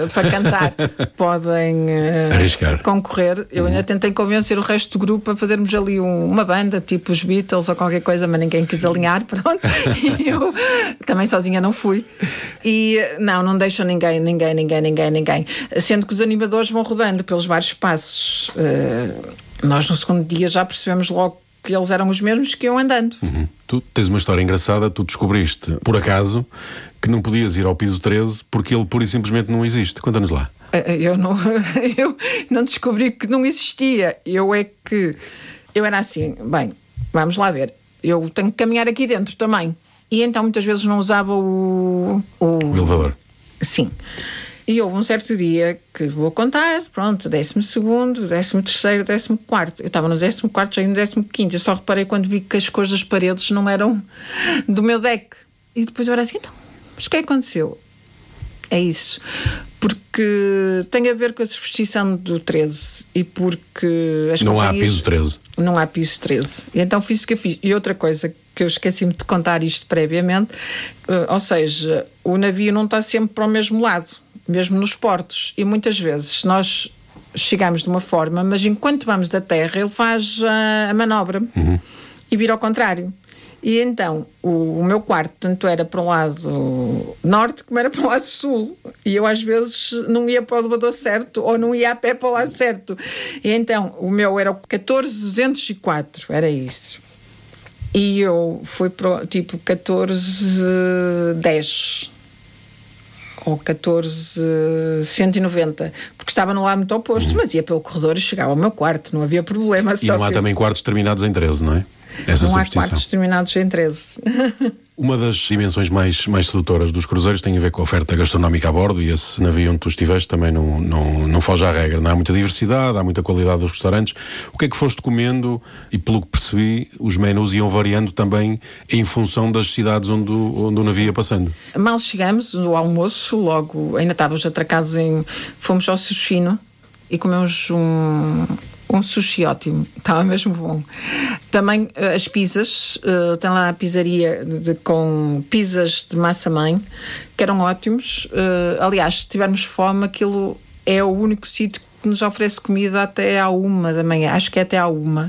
para cantar, podem concorrer. Eu ainda tentei convencer o resto do grupo a fazermos ali uma banda, tipo os Beatles ou qualquer coisa, mas ninguém quis alinhar, pronto. E eu também sozinha não fui. E não deixam ninguém. Sendo que os animadores vão rodando pelos vários espaços. Nós no segundo dia já percebemos logo que eles eram os mesmos que iam andando. Tu tens uma história engraçada. Tu descobriste, por acaso, que não podias ir ao piso 13 porque ele pura e simplesmente não existe. Conta-nos lá. Eu não descobri que não existia. Eu era assim, bem, vamos lá ver. Eu tenho que caminhar aqui dentro também. E então muitas vezes não usava o elevador. Sim. E houve um certo dia que vou contar, pronto, 12º, 13º, 14º. Eu estava no 14º, já no 15º. Eu só reparei quando vi que as cores das paredes não eram do meu deck. E depois eu era assim, então, mas o que é que aconteceu? É isso. Porque tem a ver com a superstição do 13 e porque... Não há piso 13. Não há piso 13. E então fiz o que eu fiz. E outra coisa que eu esqueci-me de contar isto previamente, ou seja, o navio não está sempre para o mesmo lado, mesmo nos portos. E muitas vezes nós chegamos de uma forma, mas enquanto vamos da terra, ele faz a manobra e vira ao contrário. E então, o meu quarto tanto era para o lado norte como era para o lado sul. E eu às vezes não ia para o elevador certo ou não ia a pé para o lado certo. E então, o meu era o 14204, era isso. E eu fui para tipo 1410 ou 1490, porque estava no lado muito oposto, mas ia pelo corredor e chegava ao meu quarto, não havia problema. E não há também quartos terminados em 13, não é? Essa não há substituição. quartos terminados em 13. Uma das dimensões mais sedutoras dos cruzeiros tem a ver com a oferta gastronómica a bordo, e esse navio onde tu estiveste também não foge à regra. Não há muita diversidade, há muita qualidade dos restaurantes. O que é que foste comendo? E pelo que percebi, os menus iam variando também em função das cidades onde o navio ia passando. Mal chegamos no almoço, logo, ainda estávamos atracados fomos ao Sushino e comemos um sushi ótimo, estava mesmo bom. Também as pizzas, tem lá a pizzaria com pizzas de massa-mãe, que eram ótimos. Aliás, se tivermos fome, aquilo é o único sítio que nos oferece comida até à 1h, acho que é até à 1h.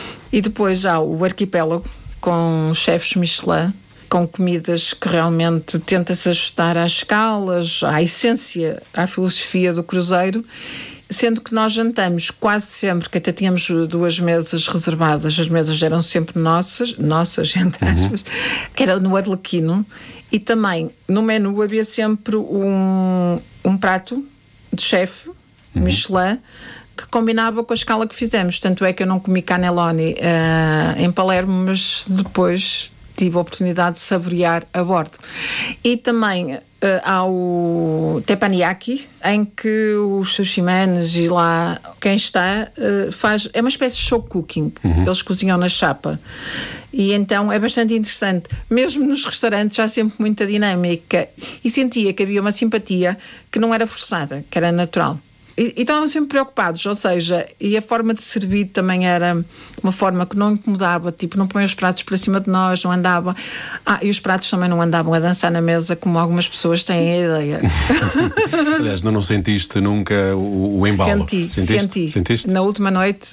E depois há o arquipélago, com chefes Michelin, com comidas que realmente tenta-se ajustar às escalas, à essência, à filosofia do cruzeiro. Sendo que nós jantamos quase sempre, que até tínhamos 2 mesas reservadas, as mesas eram sempre nossas, entre aspas, que era no Arlequino, e também no menu havia sempre um prato de chefe, Michelin, que combinava com a escala que fizemos. Tanto é que eu não comi cannelloni em Palermo, mas depois tive a oportunidade de saborear a bordo. E também há o teppanyaki, em que os sushimanes e lá quem está faz, é uma espécie de show cooking. Eles cozinham na chapa. E então é bastante interessante. Mesmo nos restaurantes há sempre muita dinâmica. E sentia que havia uma simpatia que não era forçada, que era natural. E estavam sempre preocupados, ou seja, e a forma de servir também era uma forma que não incomodava, tipo, não põe os pratos para cima de nós, não andava. E os pratos também não andavam a dançar na mesa, como algumas pessoas têm a ideia. Aliás, não sentiste nunca o embalo? Sentiste? Na última noite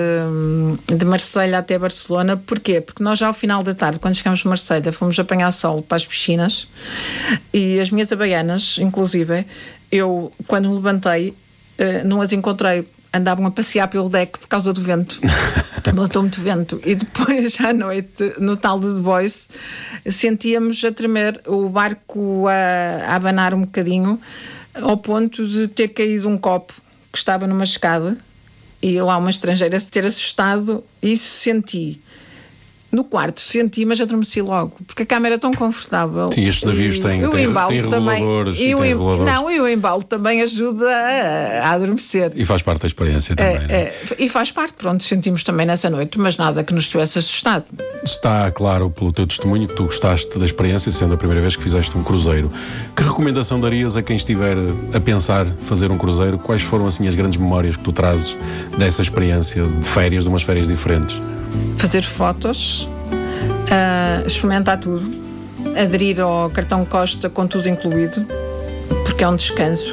de Marselha até Barcelona. Porquê? Porque nós já ao final da tarde, quando chegamos a Marselha, fomos apanhar sol para as piscinas, e as minhas havaianas, inclusive, eu, quando me levantei, não as encontrei, andavam a passear pelo deck por causa do vento. Botou muito vento. E depois à noite, no tal de The Voice, sentíamos a tremer, o barco a abanar um bocadinho, ao ponto de ter caído um copo que estava numa escada, e lá uma estrangeira se ter assustado. Isso senti. No quarto senti, mas adormeci logo, porque a cama era tão confortável. Sim, estes navios têm reguladores. E o embalo também ajuda a adormecer. E faz parte da experiência também, não é? E faz parte, pronto, sentimos também nessa noite, mas nada que nos tivesse assustado. Está claro pelo teu testemunho que tu gostaste da experiência, sendo a primeira vez que fizeste um cruzeiro. Que recomendação darias a quem estiver a pensar fazer um cruzeiro? Quais foram assim as grandes memórias que tu trazes dessa experiência de férias, de umas férias diferentes? Fazer fotos, experimentar tudo, aderir ao cartão Costa com tudo incluído, porque é um descanso.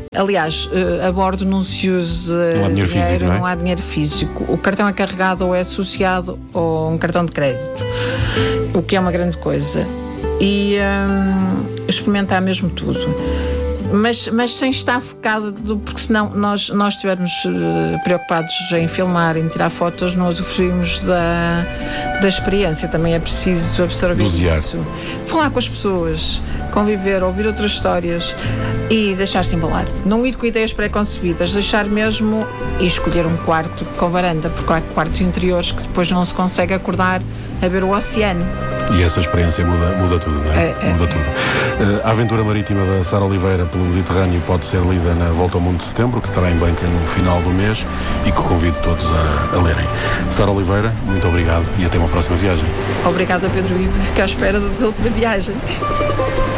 Aliás, a bordo não se usa não há dinheiro físico, não é? Não há dinheiro físico. O cartão é carregado ou é associado a um cartão de crédito, o que é uma grande coisa. E experimentar mesmo tudo. Mas sem estar focado, porque senão nós estivermos preocupados em filmar, em tirar fotos, não usufruímos da experiência. Também é preciso absorver isso. Falar com as pessoas, conviver, ouvir outras histórias e deixar-se embalar. Não ir com ideias pré-concebidas, deixar mesmo e escolher um quarto com varanda, porque há quartos interiores que depois não se consegue acordar a ver o oceano. E essa experiência muda tudo, não é? Muda tudo. A aventura marítima da Sara Oliveira pelo Mediterrâneo pode ser lida na Volta ao Mundo de Setembro, que estará em banca no final do mês e que convido todos a lerem. Sara Oliveira, muito obrigado e até uma próxima viagem. Obrigada, Pedro, e fico à espera de outra viagem.